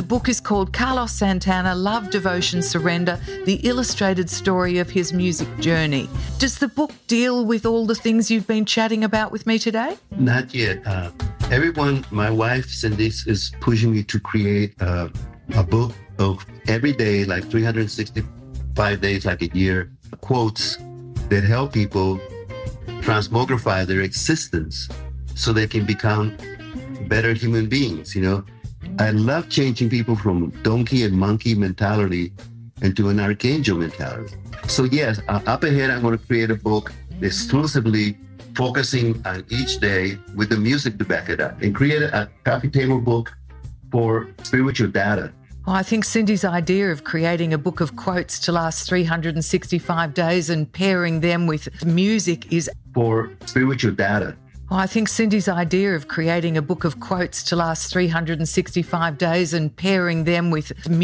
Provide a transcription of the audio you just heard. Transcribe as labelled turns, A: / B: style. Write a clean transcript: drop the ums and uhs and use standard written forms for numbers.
A: book is called Carlos Santana, Love, Devotion, Surrender, the illustrated story of his music journey. Does the book deal with all the things you've been chatting about with me today?
B: Not yet. Everyone, my wife, Cindy, is pushing me to create a book of every day, like 365 days, like a year, quotes that help people transmogrify their existence so they can become better human beings, you know? I love changing people from donkey and monkey mentality into an archangel mentality. So yes, up ahead, I'm going to create a book exclusively focusing on each day with the music to back it up, and create a coffee table book for spiritual data.
A: Well, I think Cindy's idea of creating a book of quotes to last 365 days and pairing them with music is...
B: For spiritual data.
A: Well, I think Cindy's idea of creating a book of quotes to last 365 days and pairing them with